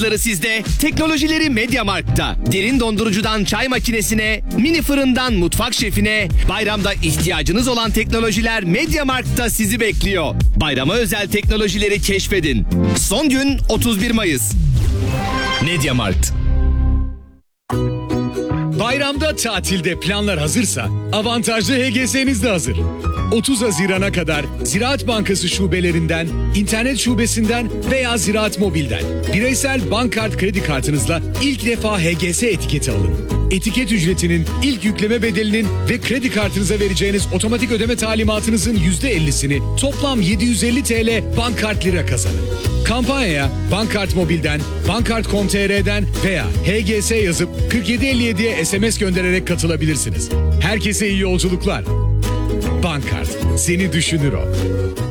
Sizde, teknolojileri MediaMarkt'ta. Derin dondurucudan çay makinesine, mini fırından mutfak şefine, bayramda ihtiyacınız olan teknolojiler MediaMarkt'ta sizi bekliyor. Bayrama özel teknolojileri keşfedin. Son gün 31 Mayıs. MediaMarkt. Bayramda tatilde planlar hazırsa avantajlı HGS'niz de hazır. 30 Haziran'a kadar Ziraat Bankası şubelerinden, internet şubesinden veya Ziraat Mobil'den bireysel bankkart kredi kartınızla ilk defa HGS etiketi alın. Etiket ücretinin, ilk yükleme bedelinin ve kredi kartınıza vereceğiniz otomatik ödeme talimatınızın %50'sini toplam 750 TL bankkart lira kazanın. Kampanyaya Bankkart Mobil'den, bankkart.com.tr'den veya HGS yazıp 4757'ye SMS göndererek katılabilirsiniz. Herkese iyi yolculuklar. Bankkart, seni düşünür o.